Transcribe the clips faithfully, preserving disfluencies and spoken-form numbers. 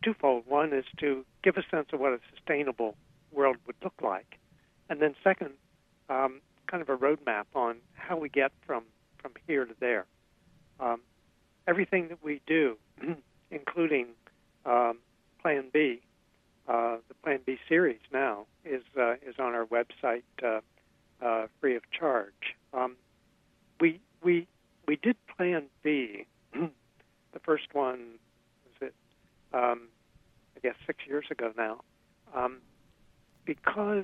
twofold. One is to give a sense of what a sustainable world would look like, and then second, um, kind of a roadmap on how we get from, from here to there. Um, everything that we do, including um, Plan B, uh, the Plan B series now, is uh, is on our website uh, uh, free of charge. Um, we we we did Plan B. The first one was it, um, I guess, six years ago now, um, because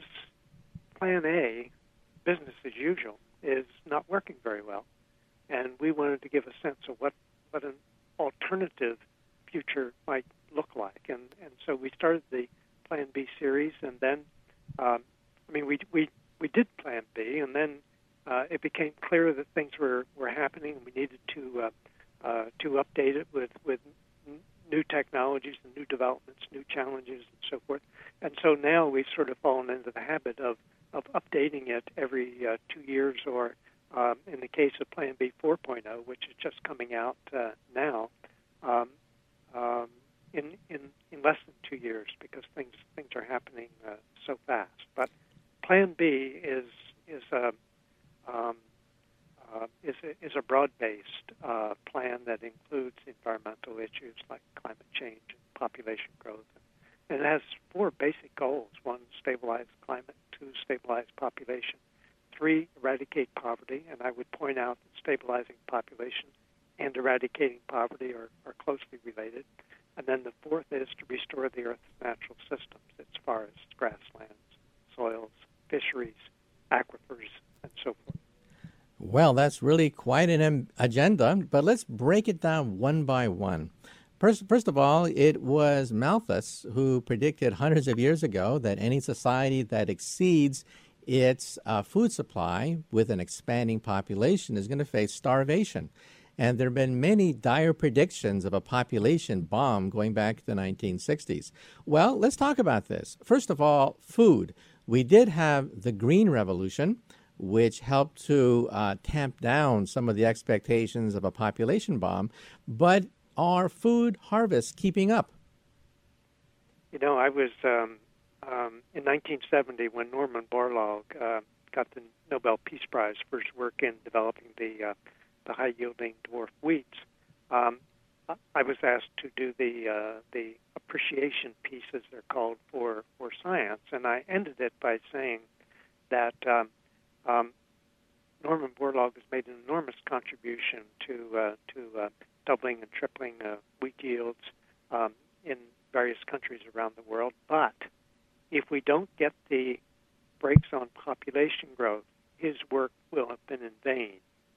Plan A, business as usual, is not working very well, and we wanted to give a sense of what, what an alternative future might look like, and and so we started the Plan B series, and then, um, I mean, we we we did Plan B, and then uh, it became clear that things were, were happening, and we needed to uh, uh, to update it with with n- new technologies and new developments, new challenges, and so forth. And so now we've sort of fallen into the habit of of updating it every uh, two years, or um, in the case of Plan B four point oh, which is just coming out uh, now, um, um, in, in in less than two years, because things things are happening uh, so fast. But Plan B is is a um, uh, is a, is a broad-based uh, plan that includes environmental issues like climate change and population growth. And it has four basic goals: one, stabilize climate; two, stabilize population; three, eradicate poverty. And I would point out that stabilizing population and eradicating poverty are, are closely related. And then the fourth is to restore the Earth's natural systems as far as grasslands, soils, fisheries, aquifers, and so forth. Well, that's really quite an um, agenda, but let's break it down one by one. First, first of all, it was Malthus who predicted hundreds of years ago that any society that exceeds its uh, food supply with an expanding population is going to face starvation. And there have been many dire predictions of a population bomb going back to the nineteen sixties. Well, let's talk about this. First of all, food. We did have the Green Revolution, which helped to uh, tamp down some of the expectations of a population bomb, but are food harvests keeping up? You know, I was um, um, in nineteen seventy when Norman Borlaug uh, got the Nobel Peace Prize for his work in developing the uh, the high-yielding dwarf wheats. Um, I was asked to do the uh, the appreciation piece, as they're called, for, for science, and I ended it by saying that um, um, Norman Borlaug has made an enormous contribution to uh, to uh, doubling and tripling uh, wheat yields um, in various countries around the world. But if we don't get the brakes on population growth, his work will have been in vain.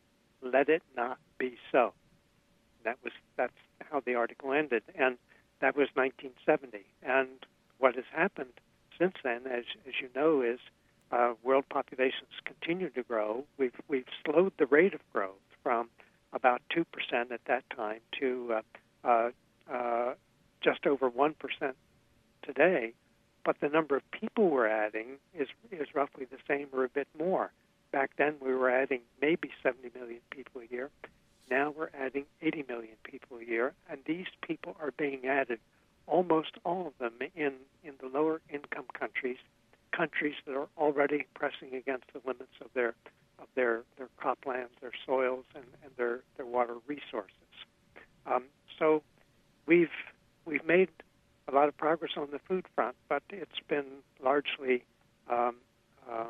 Let it not be so. That was that's how the article ended, and that was nineteen seventy. And what has happened since then, as as you know, is uh, world populations continue to grow. We've we've slowed the rate of growth from about two percent at that time to uh, uh, uh, just over one percent today. But the number of people we're adding is is roughly the same or a bit more. Back then, we were adding maybe seventy million people a year. Now we're adding eighty million people a year, and these people are being added, almost all of them, in, in the lower income countries, countries that are already pressing against the limits of their of their, their croplands, their soils, and, and their, their water resources. Um, so we've we've made a lot of progress on the food front, but it's been largely um, um,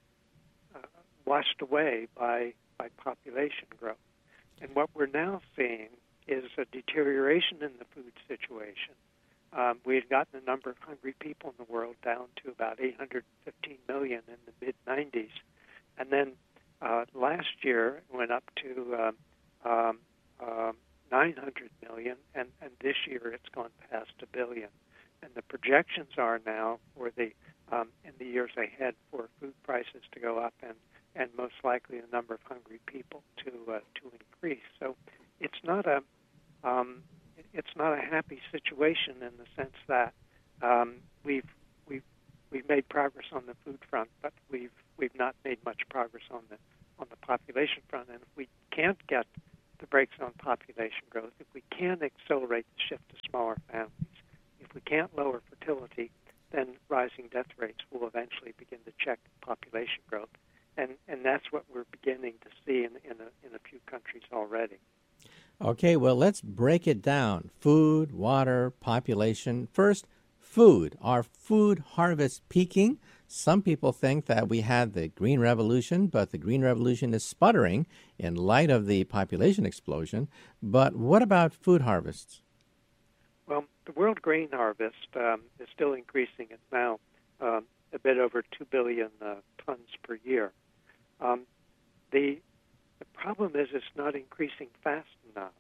uh, washed away by by population growth. And what we're now seeing is a deterioration in the food situation. Um, we had gotten the number of hungry people in the world down to about eight hundred fifteen million in the mid nineties. And then uh, last year it went up to um, um, um, nine hundred million, and, and this year it's gone past a billion. And the projections are now for the um, in the years ahead for food prices to go up, and and most likely the number of hungry people to uh, to increase. So it's not a um, it's not a happy situation in the sense that um, we've we've we've made progress on the food front, but we've we've not made much progress on the on the population front. And if we can't get the brakes on population growth, if we can't accelerate the shift to smaller families, if if we can't lower fertility, then rising death rates will eventually begin to check population growth. And, and that's what we're beginning to see in, in, a, in a few countries already. Okay, well, let's break it down. Food, water, population. First, food. Are food harvests peaking? Some people think that we had the Green Revolution, but the Green Revolution is sputtering in light of the population explosion. But what about food harvests? Well, the world grain harvest um, is still increasing. It's now um, a bit over two billion uh, tons per year. Um, the, the problem is it's not increasing fast enough.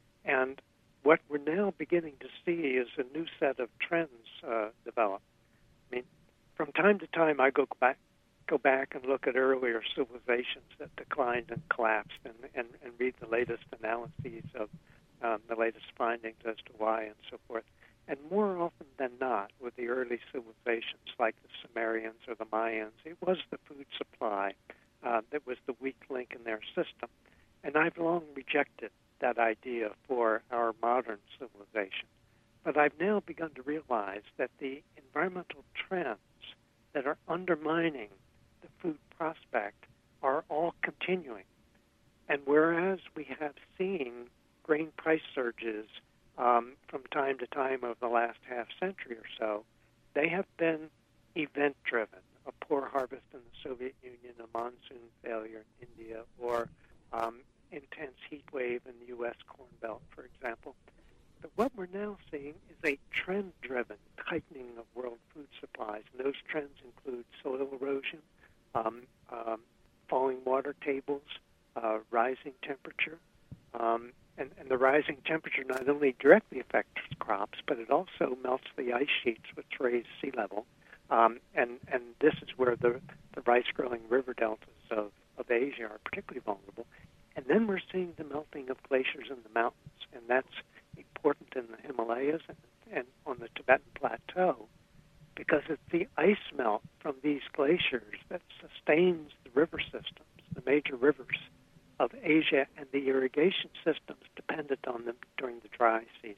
And what we're now beginning to see is a new set of trends uh, develop. I mean, from time to time, I go back, go back and look at earlier civilizations that declined and collapsed, and, and, and read the latest analyses of um, the latest findings as to why and so forth. And more often than not, with the early civilizations like the Sumerians or the Mayans, it was the food supply uh, that was the weak link in their system. And I've long rejected that idea for our modern civilization. But I've now begun to realize that the environmental trends that are undermining the food prospect are all continuing. And whereas we have seen grain price surges um, from time to time over the last half century or so, they have been event-driven. A poor harvest in the Soviet Union, a monsoon failure in India, or um, intense heat wave in the U S Corn Belt, for example. But what we're now seeing is a trend-driven tightening of world food supplies. And those trends include soil erosion, um, um, falling water tables, uh, rising temperature. Um, and, and the rising temperature not only directly affects crops, but it also melts the ice sheets, which raise sea level. Um, and, and this is where the, the rice-growing river deltas of, of Asia are particularly vulnerable. And then we're seeing the melting of glaciers in the mountains, and that's important in the Himalayas and, and on the Tibetan Plateau, because it's the ice melt from these glaciers that sustains the river systems, the major rivers of Asia, and the irrigation systems dependent on them during the dry season.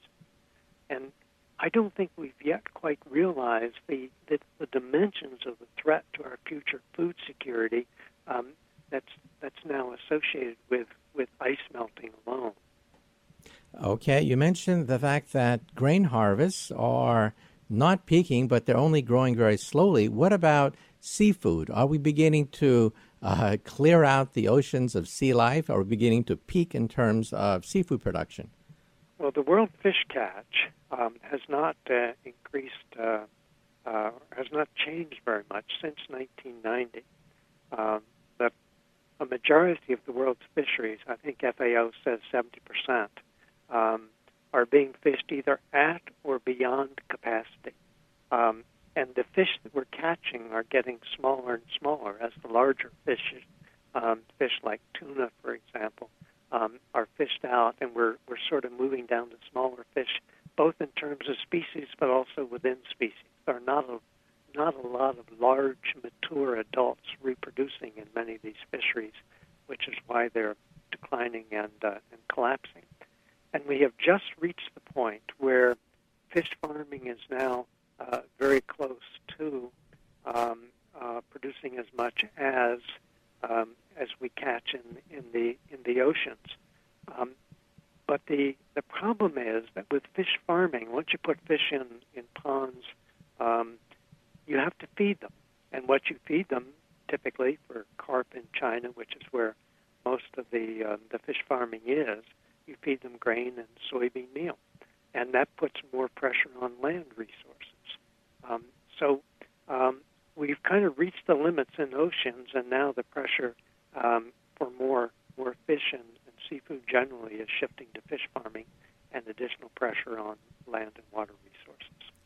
And I don't think we've yet quite realized the, the, the dimensions of the threat to our future food security um, that's that's now associated with, with ice melting alone. Okay, you mentioned the fact that grain harvests are not peaking, but they're only growing very slowly. What about seafood? Are we beginning to uh, clear out the oceans of sea life? Are we beginning to peak in terms of seafood production? Well, the world fish catch um, has not uh, increased, uh, uh, has not changed very much since nineteen ninety. Um, but a majority of the world's fisheries, I think F A O says seventy percent, um, are being fished either at or beyond capacity. Um, and the fish that we're catching are getting smaller and smaller as the larger fishes, um, fish like tuna, for example, um, are fished out, and we're we're sort of moving down to smaller fish, both in terms of species but also within species. There are not a not a lot of large, mature adults reproducing in many of these fisheries, which is why they're declining and uh, and collapsing. And we have just reached the point where fish farming is now uh, very close to um, uh, producing as much as um, as we catch in, in the in the oceans. Um, but the the problem is that with fish farming, once you put fish in in ponds, um, you have to feed them, and what you feed them typically for carp in China, which is where most of the uh, the fish farming is, you feed them grain and soybean meal, and that puts more pressure on land resources. Um, so um, we've kind of reached the limits in oceans, and now the pressure um, for more more fish and, and seafood generally is shifting to fish farming, and additional pressure on land and water resources.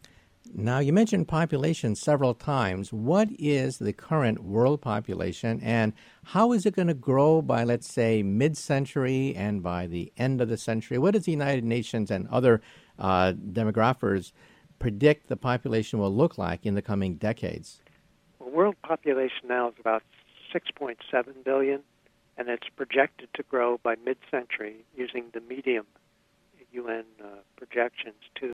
Now, you mentioned population several times. What is the current world population, and how is it going to grow by, let's say, mid-century and by the end of the century? What does the United Nations and other uh, demographers predict the population will look like in the coming decades? Well, world population now is about six point seven billion, and it's projected to grow by mid-century using the medium U N uh, projections to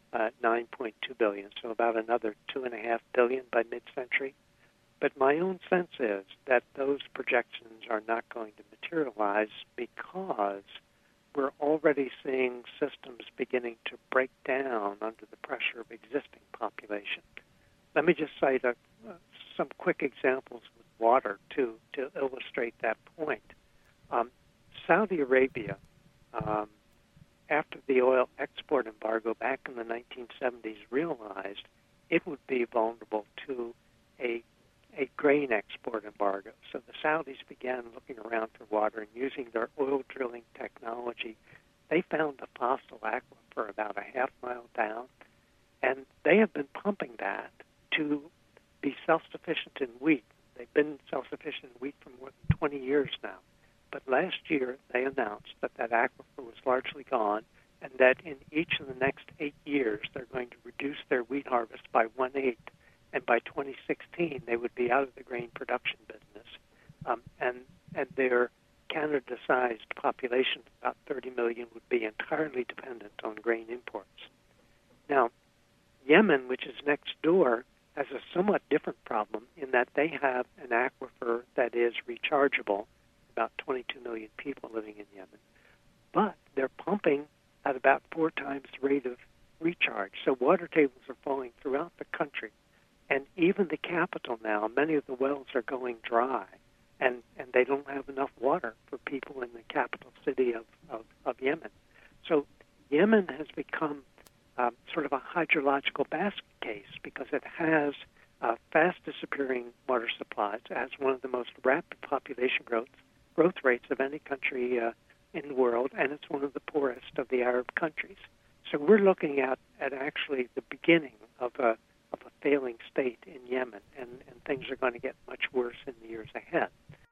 uh, nine point two billion, so about another two point five billion by mid-century. But my own sense is that those projections are not going to materialize because we're already seeing systems beginning to break down under the pressure of existing population. Let me just cite a, uh, some quick examples with water to, to illustrate that point. Um, Saudi Arabia, um, after the oil export embargo back in the nineteen seventies, realized it would be vulnerable to a a grain export embargo. So the Saudis began looking around for water and using their oil drilling technology. They found a fossil aquifer about a half mile down, and they have been pumping that to be self-sufficient in wheat. They've been self-sufficient in wheat for more than twenty years now. But last year, they announced that that aquifer was largely gone and that in each of the next eight years, they're going to reduce their wheat harvest by one-eighth. And by twenty sixteen, they would be out of the grain production business. Um, and, and their Canada-sized population, about thirty million, would be entirely dependent on grain imports. Now, Yemen, which is next door, has a somewhat different problem in that they have an aquifer that is rechargeable, about twenty-two million people living in Yemen, but they're pumping at about four times the rate of recharge. So water tables are falling throughout the country. And even the capital now, many of the wells are going dry, and, and they don't have enough water for people in the capital city of, of, of Yemen. So Yemen has become um, sort of a hydrological basket case because it has uh, fast disappearing water supplies, it has one of the most rapid population growth growth rates of any country uh, in the world, and it's one of the poorest of the Arab countries. So we're looking at, at actually the beginning of a of a failing state in Yemen, and, and things are going to get much worse in the years ahead.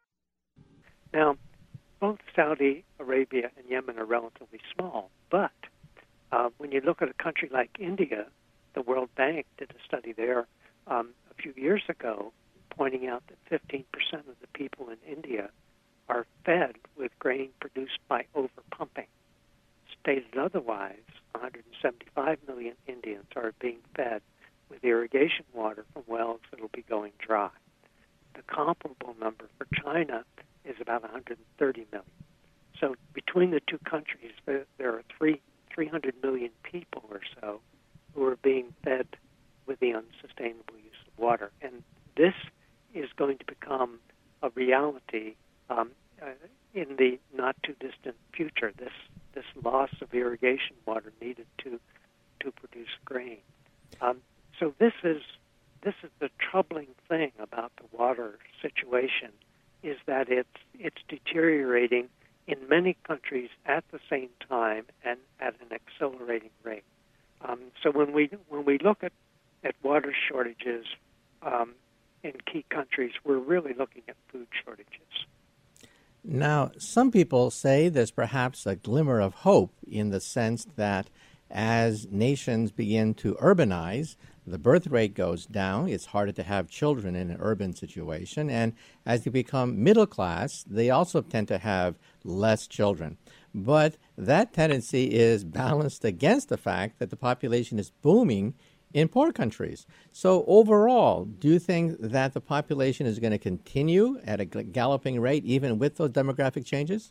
Now, both Saudi Arabia and Yemen are relatively small, but uh, when you look at a country like India, the World Bank did a study there um, a few years ago pointing out that fifteen percent of the people in India are fed with grain produced by overpumping. Stated otherwise, one hundred seventy-five million Indians are being fed with irrigation water from wells that will be going dry. The comparable number for China is about one hundred thirty million. So between the two countries, there, there are three, three hundred million people or so who are being fed with the unsustainable use of water. And this is going to become a reality um, uh, in the not-too-distant future, this, this loss of irrigation water needed to, to produce grain. Um, So this is this is the troubling thing about the water situation, is that it's it's deteriorating in many countries at the same time and at an accelerating rate. Um, so when we when we look at, at water shortages um, in key countries, we're really looking at food shortages. Now, some people say there's perhaps a glimmer of hope in the sense that as nations begin to urbanize, the birth rate goes down. It's harder to have children in an urban situation. And as they become middle class, they also tend to have less children. But that tendency is balanced against the fact that the population is booming in poor countries. So overall, do you think that the population is going to continue at a galloping rate even with those demographic changes?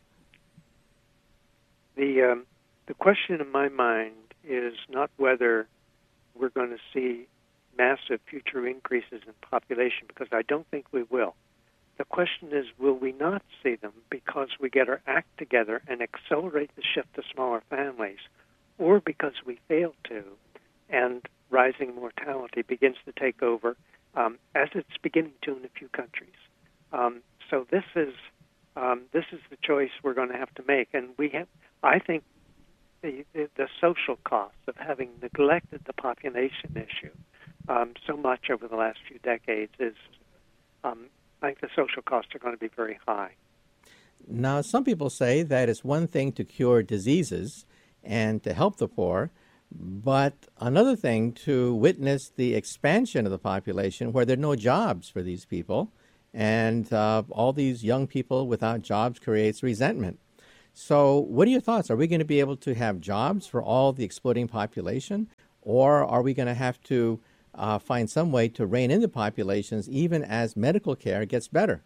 The um, the question in my mind is not whether we're going to see massive future increases in population, because I don't think we will. The question is, will we not see them because we get our act together and accelerate the shift to smaller families, or because we fail to, and rising mortality begins to take over, um, as it's beginning to in a few countries. Um, so this is um, this is the choice we're going to have to make, and we have. I think the, the, the social costs of having neglected the population issue um, so much over the last few decades is. Um, I think the social costs are going to be very high. Now, some people say that it's one thing to cure diseases and to help the poor, but another thing to witness the expansion of the population where there are no jobs for these people, and uh, all these young people without jobs creates resentment. So what are your thoughts? Are we going to be able to have jobs for all the exploding population, or are we going to have to uh, find some way to rein in the populations even as medical care gets better?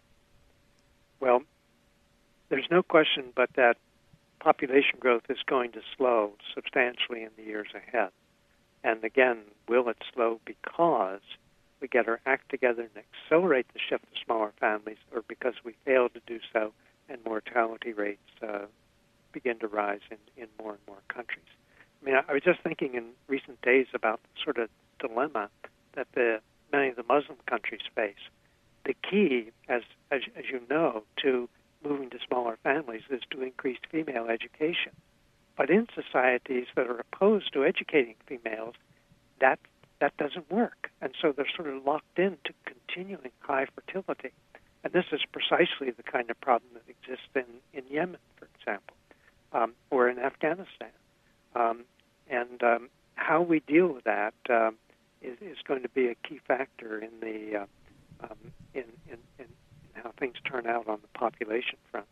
Well, there's no question but that population growth is going to slow substantially in the years ahead. And again, will it slow because we get our act together and accelerate the shift to smaller families, or because we fail to do so and mortality rates uh, begin to rise in, in more and more countries? I mean, I, I was just thinking in recent days about the sort of dilemma that the many of the Muslim countries face. The key, as, as as you know, to moving to smaller families is to increase female education. But in societies that are opposed to educating females, that that doesn't work. And so they're sort of locked into continuing high fertility. And this is precisely the kind of problem that exists in, in Yemen, for example, um, or in Afghanistan. Um, and um, how we deal with that um, is, is going to be a key factor in the uh, um, in, in, in how things turn out on the population front.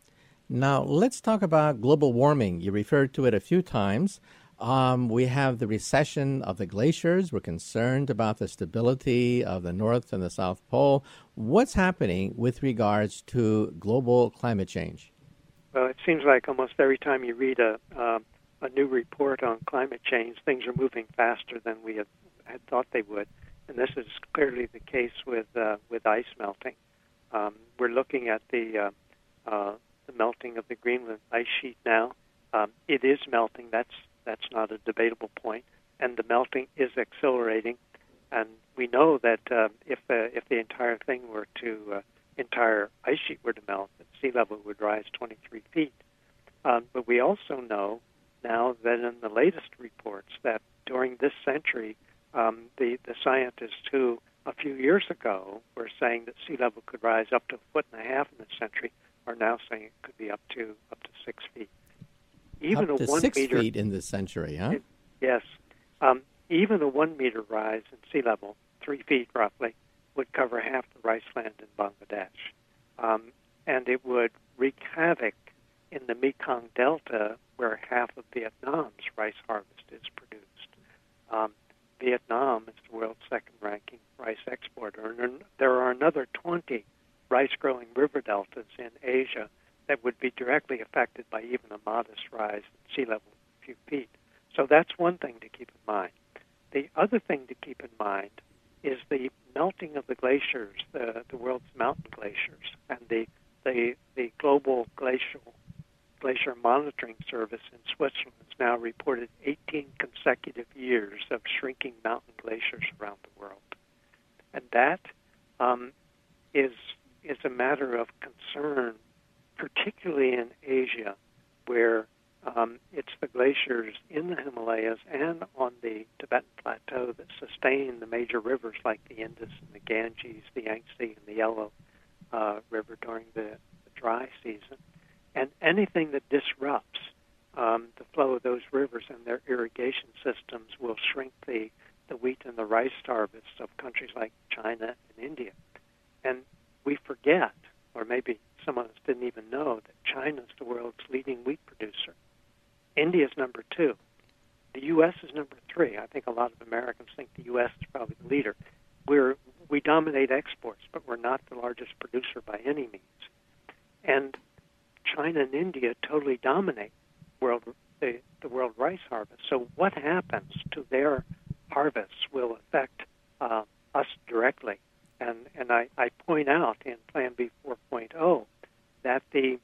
Now, let's talk about global warming. You referred to it a few times. Um, we have the recession of the glaciers. We're concerned about the stability of the North and the South Pole. What's happening with regards to global climate change? Well, it seems like almost every time you read a uh, a new report on climate change, things are moving faster than we had, had thought they would. And this is clearly the case with uh, with ice melting. Um, we're looking at the uh, uh, the melting of the Greenland ice sheet now. Um, it is melting. That's that's not a debatable point. And the melting is accelerating. And we know that uh, if the if the entire thing were to uh, entire ice sheet were to melt, that sea level would rise twenty-three feet. Um, but we also know now that in the latest reports that during this century, um, the the scientists who a few years ago were saying that sea level could rise up to a foot and a half in this century are now saying it could be up to up to six feet. Even up to a one six meter, feet in this century, huh? It, yes. Um, even a one meter rise in sea level, three feet roughly, would cover half the rice land in Bangladesh. Um, and it would wreak havoc in the Mekong Delta, where half of Vietnam's rice harvest is produced. Um, Vietnam is the world's second-ranking rice exporter, and there are another twenty rice-growing river deltas in Asia that would be directly affected by even a modest rise in sea level a few feet. So that's one thing to keep in mind. The other thing to keep in mind is the melting of the glaciers, the, the world's mountain glaciers, and the, the, the global glacial glacier monitoring service in Switzerland has now reported eighteen consecutive years of shrinking mountain glaciers around the world. And that um, is is a matter of concern, particularly in Asia, where um, it's the glaciers in the Himalayas and on the Tibetan Plateau that sustain the major rivers like the Indus and the Ganges, the Yangtze and the Yellow uh, River during the, the dry season. And anything that disrupts um, the flow of those rivers and their irrigation systems will shrink the, the wheat and the rice harvests of countries like China and India. And we forget, or maybe some of us didn't even know, that China is the world's leading wheat producer. India is number two. The U S is number three. I think a lot of Americans think the U S is probably the leader. We're, we dominate exports, but we're not the largest producer by any means. And China and India totally dominate world the, the world rice harvest. So what happens to their harvests will affect uh, us directly. And and I, I point out in Plan B four point oh that the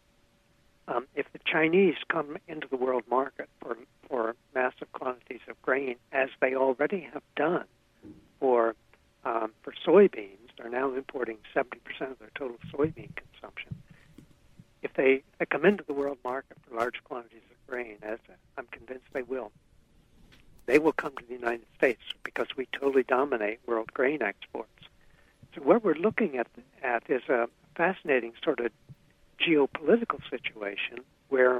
um, if the Chinese come into the world market for for massive quantities of grain, as they already have done for um, for soybeans, they're now importing seventy percent of their total soybean consumption. If they, they come into the world market for large quantities of grain, as I'm convinced they will, they will come to the United States because we totally dominate world grain exports. So what we're looking at, at is a fascinating sort of geopolitical situation where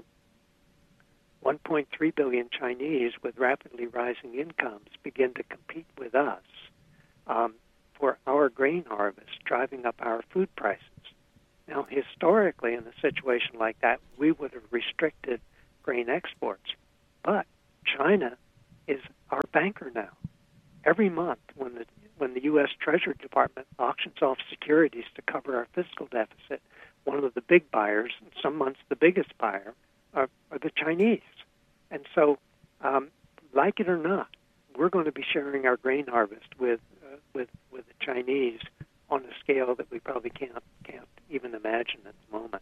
one point three billion Chinese with rapidly rising incomes begin to compete with us um, for our grain harvest, driving up our food prices. Now, historically, in a situation like that, we would have restricted grain exports. But China is our banker now. Every month, when the when the U S Treasury Department auctions off securities to cover our fiscal deficit, one of the big buyers, and some months the biggest buyer, are, are the Chinese. And so, um, like it or not, we're going to be sharing our grain harvest with uh, with with the Chinese on a scale that we probably can't can't even imagine at the moment.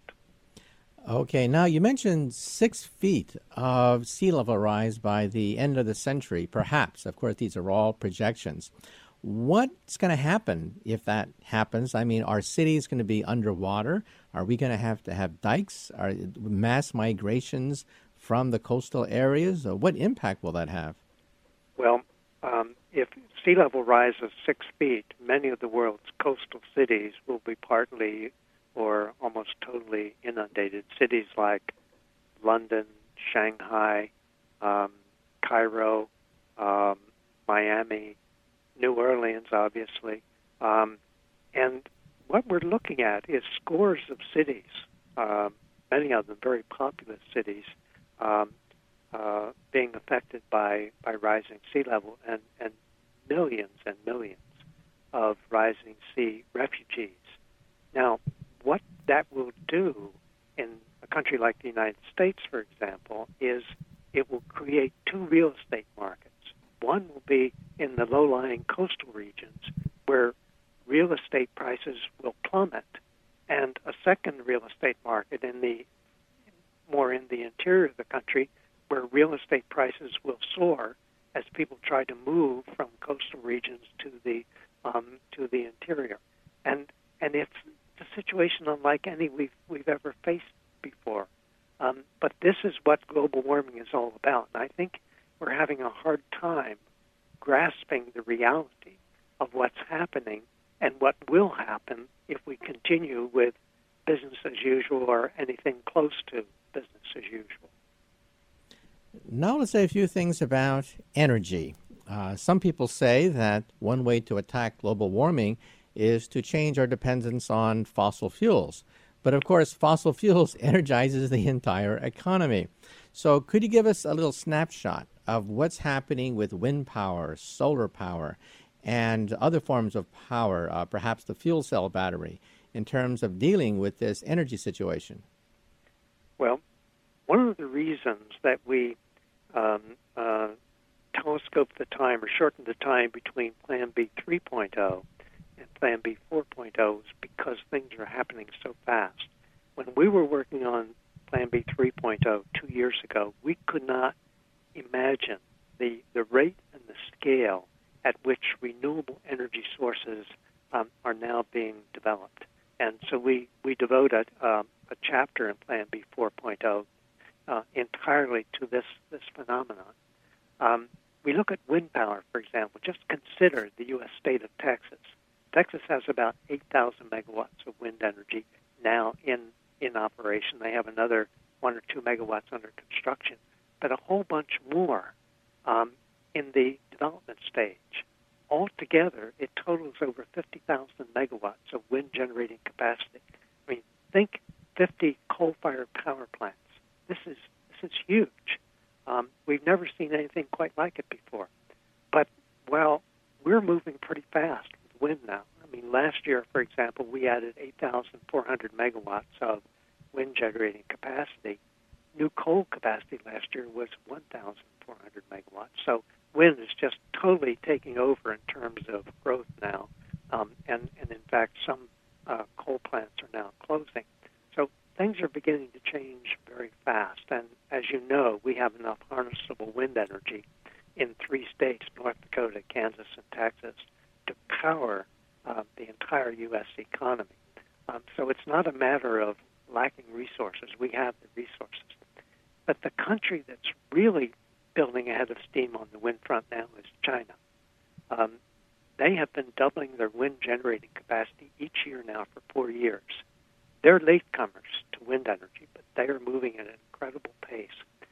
Okay, now you mentioned six feet of sea level rise by the end of the century, perhaps. Of course, these are all projections. What's going to happen if that happens? I mean, are cities going to be underwater? Are we going to have to have dikes? Are mass migrations from the coastal areas? Or what impact will that have? Well, um, if sea level rises six feet, many of the world's coastal cities will be partly or almost totally inundated. Cities like London, Shanghai, um, Cairo, um, Miami, New Orleans, obviously. Um, and what we're looking at is scores of cities, uh, many of them very populous cities, um, uh, being affected by, by rising sea level, and, and millions and millions of rising sea refugees. Now, what that will do in a country like the United States, for example, is it will create two real estate markets. One will be in the low-lying coastal regions where real estate prices will plummet, and a second real estate market in the more in the interior of the country where real estate prices will soar as people try to move from coastal regions to the um, to the interior. And and it's a situation unlike any we've we've ever faced before. Um, but this is what global warming is all about. And I think we're having a hard time grasping the reality of what's happening and what will happen if we continue with business as usual or anything close to business as usual. Now let's say a few things about energy. Uh, some people say that one way to attack global warming is to change our dependence on fossil fuels. But of course, fossil fuels energizes the entire economy. So could you give us a little snapshot of what's happening with wind power, solar power, and other forms of power, uh, perhaps the fuel cell battery, in terms of dealing with this energy situation? Well, one of the reasons that we um, uh, telescoped the time or shortened the time between Plan B three point oh and Plan B four point oh is because things are happening so fast. When we were working on Plan B three point oh two years ago, we could not imagine the, the rate and the scale at which renewable energy sources um, are now being developed. And so we, we devoted um, a chapter in Plan B four point oh uh, entirely to this, this phenomenon. Um, we look at wind power, for example. Just consider the U S state of Texas. Texas has about eight thousand megawatts of wind energy now in, in operation. They have another one or two megawatts under construction, but a whole bunch more um, in the development stage. Altogether, it totals over fifty thousand megawatts of wind-generating capacity. I mean, think fifty coal-fired power plants. This is this is huge. Um, we've never seen anything quite like it before. But, well, we're moving pretty fast with wind now. I mean, last year, for example, we added eight thousand four hundred megawatts of wind-generating capacity. New coal capacity last year was one thousand four hundred megawatts. So wind is just totally taking over in terms of growth now. Um, and, and, in fact, some uh, coal plants are now closing. So things are beginning to change very fast. And as you know, we have enough harnessable wind energy in three states, North Dakota, Kansas, and Texas, to power uh, the entire U S economy. Um, so it's not a matter of lacking resources. We have the resources. But the country that's really building ahead of steam on the wind front now is China. Um, they have been doubling their wind-generating capacity each year now for four years. They're latecomers to wind energy, but they are moving at an incredible pace.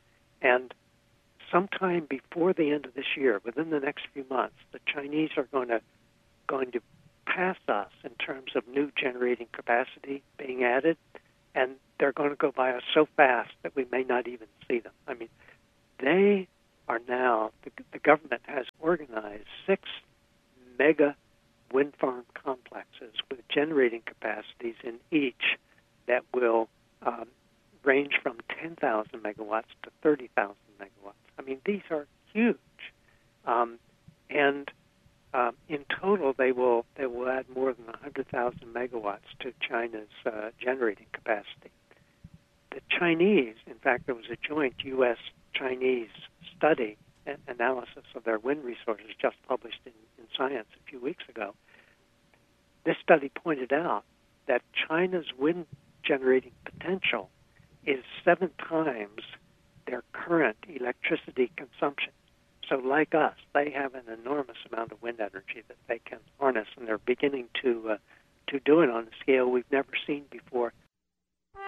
And sometime before the end of this year, within the next few months, the Chinese are going to going to pass us in terms of new generating capacity being added, and they're going to go by us so fast that we may not even see them. I mean, they are now, the, the government has organized six mega wind farm complexes with generating capacities in each that will um, range from ten thousand megawatts to thirty thousand megawatts. I mean, these are huge. Um, and um, in total, they will they will add more than one hundred thousand megawatts to China's uh, generating capacity. The Chinese, in fact, there was a joint U S Chinese study and analysis of their wind resources just published in, in Science a few weeks ago. This study pointed out that China's wind generating potential is seven times their current electricity consumption. So like us, they have an enormous amount of wind energy that they can harness, and they're beginning to uh, to do it on a scale we've never seen before,